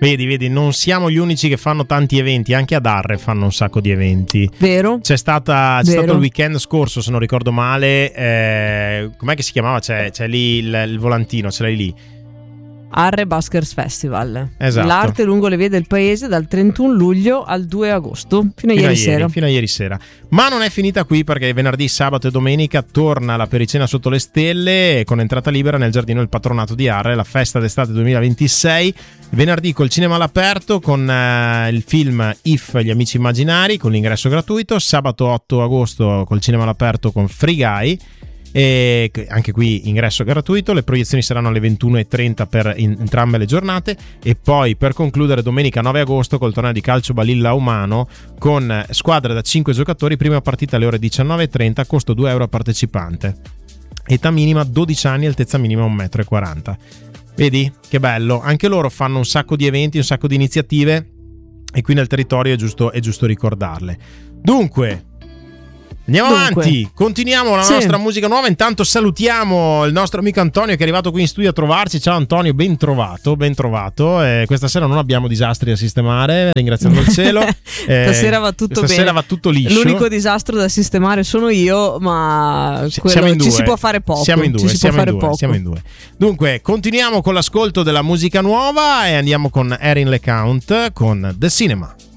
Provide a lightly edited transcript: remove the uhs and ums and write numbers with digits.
Vedi, non siamo gli unici che fanno tanti eventi, anche ad Arre fanno un sacco di eventi. Vero? C'è stato il weekend scorso, se non ricordo male, com'è che si chiamava? C'è lì il volantino, ce l'hai lì. Arre Buskers Festival. Esatto. L'arte lungo le vie del paese dal 31 luglio al 2 agosto, fino a ieri sera. Ma non è finita qui, perché venerdì, sabato e domenica torna la pericena sotto le stelle con entrata libera nel giardino del patronato di Arre, la festa d'estate 2026. Venerdì col cinema all'aperto con il film If, gli amici immaginari, con l'ingresso gratuito. Sabato 8 agosto col cinema all'aperto con Free Guy, e anche qui ingresso gratuito. Le proiezioni saranno alle 21:30 per entrambe le giornate, e poi per concludere domenica 9 agosto col torneo di calcio Balilla Umano con squadre da 5 giocatori, prima partita alle ore 19:30, costo 2 euro a partecipante, età minima 12 anni, altezza minima 1,40 m. Vedi che bello, anche loro fanno un sacco di eventi, un sacco di iniziative, e qui nel territorio è giusto ricordarle. Dunque andiamo avanti, continuiamo la nostra musica nuova. Intanto salutiamo il nostro amico Antonio, che è arrivato qui in studio a trovarci. Ciao Antonio, ben trovato. Questa sera non abbiamo disastri da sistemare, ringraziando il cielo. Stasera va tutto bene. Stasera va tutto liscio. L'unico disastro da sistemare sono io, ma siamo in due. Ci si può fare poco. Siamo in due. Dunque continuiamo con l'ascolto della musica nuova e andiamo con Erin LeCount con The Cinema.